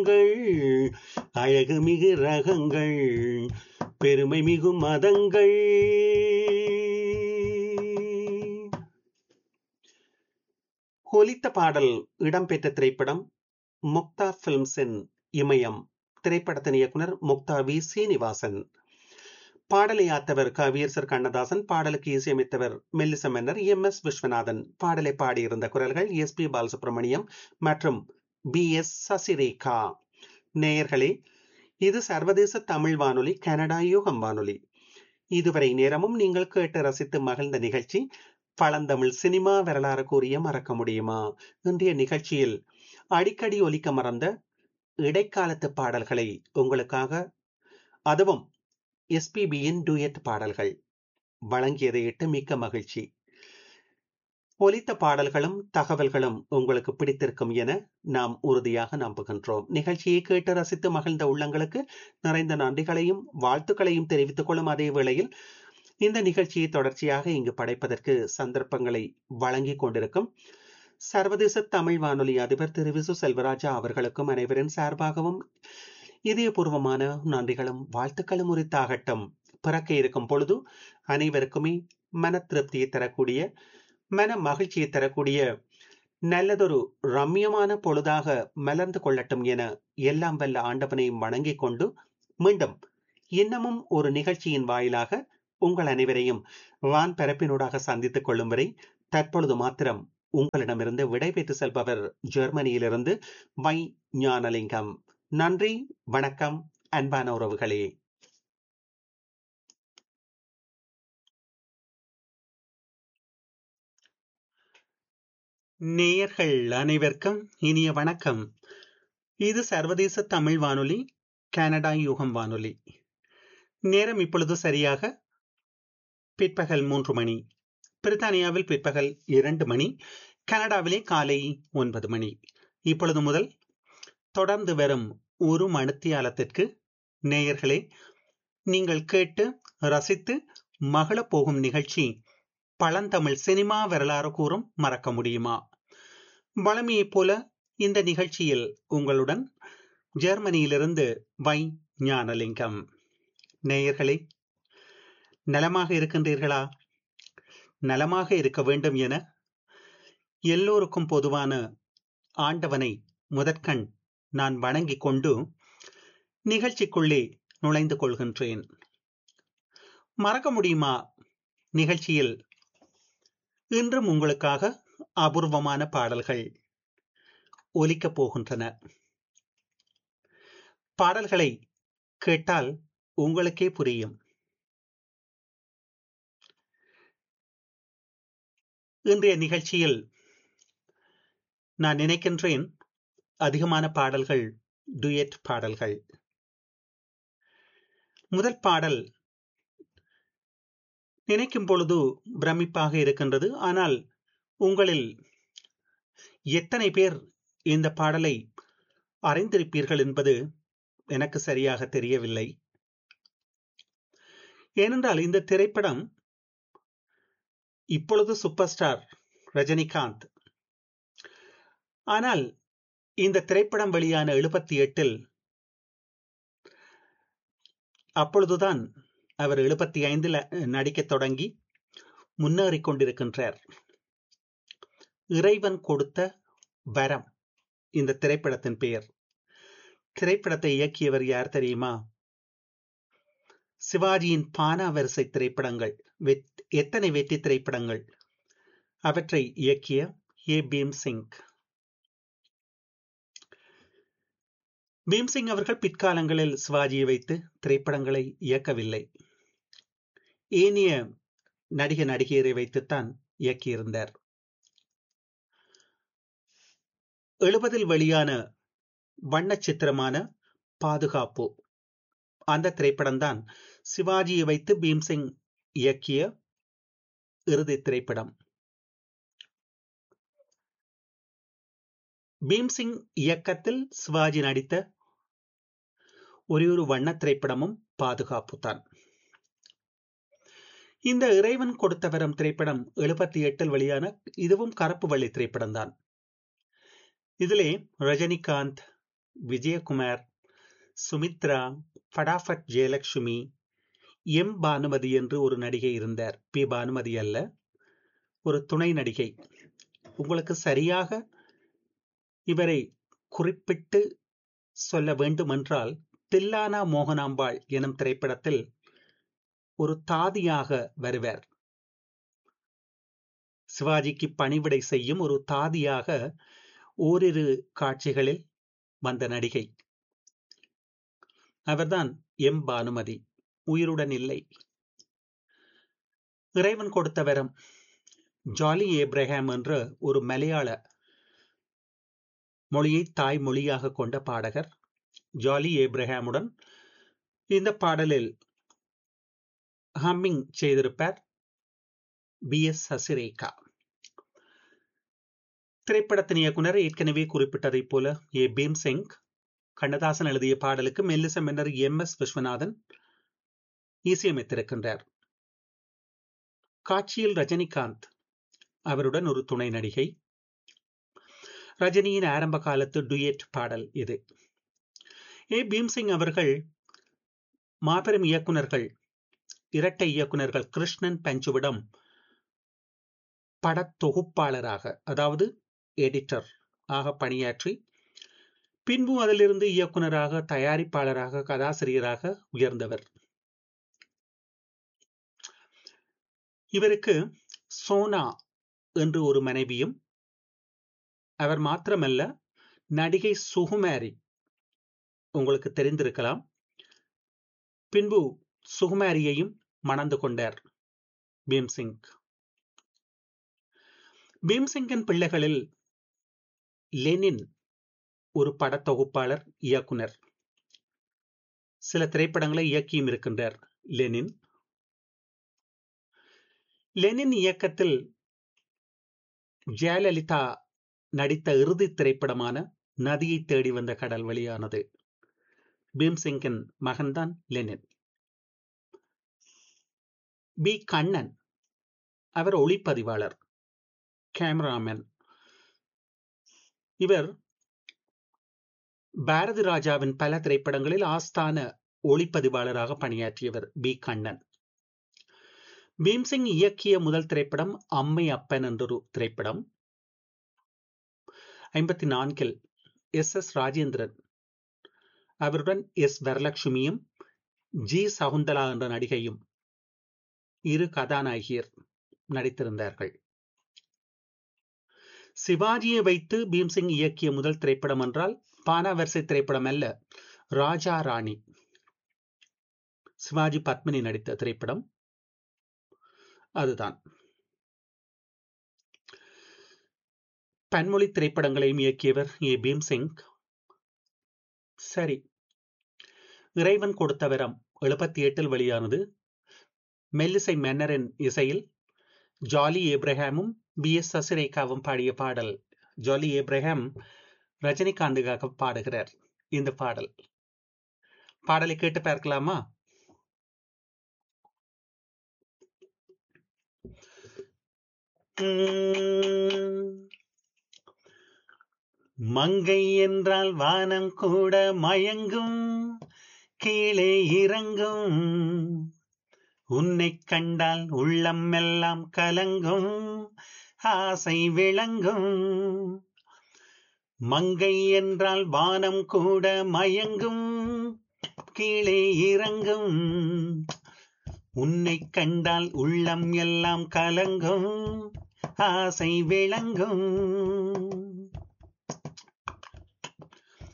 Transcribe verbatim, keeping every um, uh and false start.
கள் அழகு மிகு ரகங்கள் பெருமை மிகு மதங்கள். ஒலித்த பாடல் இடம்பெற்ற திரைப்படம் முக்தா பிலிம்ஸின் இமயம். திரைப்படத்தின் இயக்குனர் முக்தா வி சீனிவாசன். பாடலை ஆத்தவர் கவியரசர் கண்ணதாசன். பாடலுக்கு இசையமைத்தவர் மெல்லிச மன்னர் எம் எஸ் விஸ்வநாதன். பாடலை பாடியிருந்த குரல்கள் எஸ் பி பாலசுப்ரமணியம் மற்றும் பி எஸ் சசிரேகா. நேயர்களே, இது சர்வதேச தமிழ் வானொலி, கனடா யூகம் வானொலி. இதுவரை நேரமும் நீங்கள் கேட்டு ரசித்து மகிழ்ந்த நிகழ்ச்சி பழந்தமிழ் சினிமா வரலாறு கூறிய மறக்க முடியுமா. இன்றைய நிகழ்ச்சியில் அடிக்கடி ஒலிக்க மறந்த இடைக்காலத்து பாடல்களை உங்களுக்காக, அதுவும் எஸ்பிபியின் டூயட் பாடல்கள் வழங்கியதை இட்டு மிக்க மகிழ்ச்சி. ஒலித்த பாடல்களும் தகவல்களும் உங்களுக்கு பிடித்திருக்கும் என நாம் உறுதியாக நம்புகின்றோம். நிகழ்ச்சியை கேட்டு ரசித்து மகிழ்ந்த உள்ளங்களுக்கு நிறைந்த நன்றிகளையும் வாழ்த்துக்களையும் தெரிவித்துக் கொள்ளும் அதே வேளையில் இந்த நிகழ்ச்சியை தொடர்ச்சியாக இங்கு படைப்பதற்கு சந்தர்ப்பங்களை வழங்கி கொண்டிருக்கும் சர்வதேச தமிழ் வானொலி அதிபர் திரு விசு செல்வராஜா அவர்களுக்கும் அனைவரின் சார்பாகவும் இதயபூர்வமான நன்றிகளும் வாழ்த்துக்களும் உரித்தாகட்டும். பிறக்க இருக்கும் பொழுது அனைவருக்குமே மன திருப்தியை தரக்கூடிய, மன மகிழ்ச்சியை தரக்கூடிய நல்லதொரு ரம்யமான பொழுதாக மலர்ந்து கொள்ளட்டும் என எல்லாம் வல்ல ஆண்டவனையும் வணங்கிக் கொண்டு மீண்டும் இன்னமும் ஒரு நிகழ்ச்சியின் வாயிலாக உங்கள் அனைவரையும் வான் பரப்பினூடாக சந்தித்துக் கொள்ளும் வரை தற்பொழுது மாத்திரம் உங்களிடமிருந்து விடைபெற்று செல்பவர் ஜெர்மனியிலிருந்து வை ஞானலிங்கம். நன்றி, வணக்கம், அன்பான உறவுகளே. நேயர்கள் அனைவருக்கும் இனிய வணக்கம். இது சர்வதேச தமிழ் வானொலி, கனடா யூகம் வானொலி. நேரம் இப்பொழுது சரியாக பிற்பகல் மூன்று மணி. பிரித்தானியாவில் பிற்பகல் இரண்டு மணி, கனடாவிலே காலை ஒன்பது மணி. இப்பொழுது முதல் தொடர்ந்து வரும் ஒரு மணித்தியாலத்திற்கு நேயர்களே, நீங்கள் கேட்டு ரசித்து மகிழப் போகும் நிகழ்ச்சி பழந்தமிழ் சினிமா வரலாறு கூறும் மறக்க முடியுமா. வழமையைப் போல இந்த நிகழ்ச்சியில் உங்களுடன் ஜெர்மனியிலிருந்து வை ஞானலிங்கம். நேயர்களே, நலமாக இருக்கின்றீர்களா? நலமாக இருக்க வேண்டும் என எல்லோருக்கும் பொதுவான ஆண்டவனை முதற்கண் நான் வணங்கிக் கொண்டு நிகழ்ச்சிக்குள்ளே நுழைந்து கொள்கின்றேன். மறக்க முடியுமா நிகழ்ச்சியில் இன்றும் உங்களுக்காக அபூர்வமான பாடல்கள் ஒலிக்கப் போகின்றன. பாடல்களை கேட்டால் உங்களுக்கே புரியும். இன்றைய நிகழ்ச்சியில் நான் நினைக்கின்றேன் அதிகமான பாடல்கள் டுயட் பாடல்கள். முதல் பாடல் நினைக்கும் பொழுது பிரமிப்பாக இருக்கின்றது. ஆனால் உங்களில் எத்தனை பேர் இந்த பாடலை அறிந்திருப்பீர்கள் என்பது எனக்கு சரியாக தெரியவில்லை. ஏனென்றால் இந்த திரைப்படம் இப்பொழுது சூப்பர் ஸ்டார் ரஜினிகாந்த். ஆனால் இந்த திரைப்படம் வெளியான எழுபத்தி எட்டில், அப்பொழுதுதான் அவர் எழுபத்தி ஐந்தில் நடிக்க தொடங்கி முன்னேறிக் கொண்டிருக்கின்றார். இறைவன் கொடுத்த வரம் இந்த திரைப்படத்தின் பெயர். திரைப்படத்தை இயக்கியவர் யார் தெரியுமா? சிவாஜியின் பானா வரிசை திரைப்படங்கள், எத்தனை வெற்றி திரைப்படங்கள், அவற்றை இயக்கிய ஏ பீம்சிங். பீம்சிங் அவர்கள் பிற்காலங்களில் சிவாஜியை வைத்து திரைப்படங்களை இயக்கவில்லை. ஏனைய நடிக நடிகையரை வைத்துத்தான் இயக்கியிருந்தார். எழுபதில் வெளியான வண்ண சித்திரமான பாதுகாப்பு, அந்த திரைப்படம்தான் சிவாஜியை வைத்து பீம்சிங் இயக்கிய இறுதி திரைப்படம். பீம்சிங் இயக்கத்தில் சிவாஜி நடித்த ஒரே ஒரு வண்ண திரைப்படமும் பாதுகாப்பு தான். இந்த இறைவன் கொடுத்த வரம் திரைப்படம் எழுபத்தி எட்டில் வெளியான இதுவும் கருப்பு வெள்ளை திரைப்படம் தான். இதிலே ரஜினிகாந்த், விஜயகுமார், சுமித்ரா, ஃபடாஃபட் ஜெயலட்சுமி, எம் பானுமதி என்று ஒரு நடிகை இருந்தார். பி பானுமதி அல்ல, ஒரு துணை நடிகை. உங்களுக்கு சரியாக இவரை குறிப்பிட்டு சொல்ல வேண்டுமென்றால், தில்லானா மோகனாம்பாள் எனும் திரைப்படத்தில் ஒரு தாதியாக வருவார். சிவாஜிக்கு பணிவிடை செய்யும் ஒரு தாதியாக ஓரிரு காட்சிகளில் வந்த நடிகை. அவர்தான் எம் பானுமதி. உயிருடன் இல்லை. இறைவன் கொடுத்த வரம். ஜாலி ஏப்ரஹாம் என்ற ஒரு மலையாள மொழியை தாய் மொழியாக கொண்ட பாடகர் ஜாலி ஏப்ரஹாமுடன் இந்த பாடலில் ஹம்மிங் செய்திருப்பார் பி எஸ் சசிரேகா. திரைப்படத்தின் இயக்குனர் ஏற்கனவே குறிப்பிட்டதைப் போல ஏ பீம்சிங். கண்ணதாசன் எழுதிய பாடலுக்கு மெல்லிச மன்னர் எம் எஸ் விஸ்வநாதன் இசையமைத்திருக்கின்றார். காட்சியில் ரஜினிகாந்த், அவருடன் ஒரு துணை நடிகை. ரஜினியின் ஆரம்ப காலத்து டுயட் பாடல் இது. ஏ பீம்சிங் அவர்கள் மாபெரும் இயக்குனர்கள், இரட்டை இயக்குனர்கள் கிருஷ்ணன் பஞ்சுவிடம் படத்தொகுப்பாளராக, அதாவது எடிட்டர் ஆக பணியாற்றி, பின்பு அதிலிருந்து இயக்குனராக, தயாரிப்பாளராக, கதாசிரியராக உயர்ந்தவர். இவருக்கு சோனா என்று ஒரு மனைவியும், அவர் மாத்திரமல்ல, நடிகை சுகுமாரி உங்களுக்கு தெரிந்திருக்கலாம். பின்பு சுகுமாரியையும் மணந்து கொண்டார் பீம்சிங். பீம்சிங்கின் பிள்ளைகளில் லெனின் ஒரு படத்தொகுப்பாளர், இயக்குனர். சில திரைப்படங்களை இயக்கியும் இருக்கின்றார் லெனின். லெனின் இயக்கத்தில் ஜெயலலிதா நடித்த இறுதி திரைப்படமான நதியை தேடி வந்த கடல் வெளியானது. பீம்சிங்கின் மகன்தான் லெனின். பி கண்ணன், அவர் ஒளிப்பதிவாளர், கேமராமேன். இவர் பாரதி ராஜாவின் பல திரைப்படங்களில் ஆஸ்தான ஒளிப்பதிவாளராக பணியாற்றியவர் பி கண்ணன். பீம்சிங் இயக்கிய முதல் திரைப்படம் அம்மை அப்பன் என்றொரு திரைப்படம். ஐம்பத்தி நான்கில் எஸ் எஸ் ராஜேந்திரன், அவருடன் எஸ் வரலட்சுமியும் ஜி சகுந்தலா என்ற நடிகையும் இரு கதாநாயகியர் நடித்திருந்தார்கள். சிவாஜியை வைத்து பீம்சிங் இயக்கிய முதல் திரைப்படம் என்றால் பானாவரிசை திரைப்படம் அல்ல, ராஜா ராணி. சிவாஜி பத்மினி நடித்த திரைப்படம் அதுதான். பன்மொழி திரைப்படங்களையும் இயக்கியவர் ஏ பீம்சிங். சரி, இறைவன் கொடுத்த வரம் எழுபத்தி எட்டில் வெளியானது. மெல்லிசை மன்னரின் இசையில் ஜாலி ஏப்ரஹாமும் பி எஸ் சசிரேகாவும் பாடிய பாடல். ஜாலி ஏப்ரஹாம் ரஜினிகாந்துக்காக பாடுகிறார் இந்த பாடல். பாடலை கேட்டு பார்க்கலாமா? மங்கை என்றால் வானம் கூட மயங்கும், கீழே இறங்கும், உன்னை கண்டால் உள்ளம் எல்லாம் கலங்கும், ஆசை விளங்கும். மங்கை என்றால் வானம் கூட மயங்கும், கீழே இறங்கும், உன்னை கண்டால் உள்ளம் எல்லாம் கலங்கும், ஆசை விளங்கும்.